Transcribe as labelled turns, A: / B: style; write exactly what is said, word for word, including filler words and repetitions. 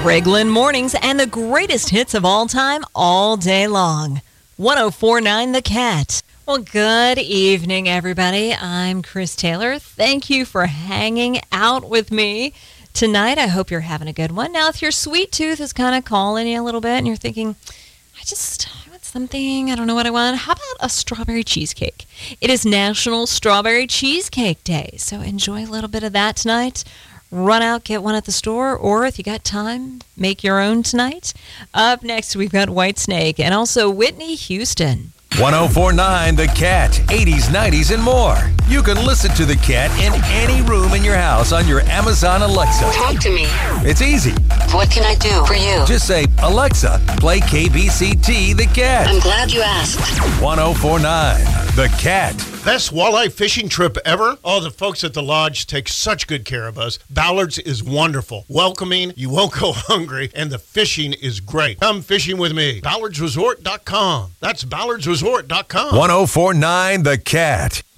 A: Greg Lynn Mornings and the greatest hits of all time all day long. one oh four point nine The Cat. Well, good evening, everybody. I'm Chris Taylor. Thank you for hanging out with me tonight. I hope you're having a good one. Now, if your sweet tooth is kind of calling you a little bit and you're thinking, I just I want something, I don't know what I want, how about a strawberry cheesecake? It is National Strawberry Cheesecake Day, so enjoy a little bit of that tonight. Run out, get one at the store, or if you got time, make your own tonight. Up next, we've got Whitesnake and also Whitney Houston.
B: one oh four point nine The Cat, eighties, nineties, and more. You can listen to The Cat in any room in your house on your Amazon Alexa.
C: Talk to me.
B: It's easy.
C: What can I do for you?
B: Just say, Alexa, play K B C T The Cat.
C: I'm glad you asked.
B: one oh four point nine The Cat.
D: Best walleye fishing trip ever? Oh, the folks at the lodge take such good care of us. Ballard's is wonderful, welcoming, you won't go hungry, and the fishing is great. Come fishing with me. Ballards Resort dot com. That's Ballards Resort dot com.
B: one oh four point nine The Cat.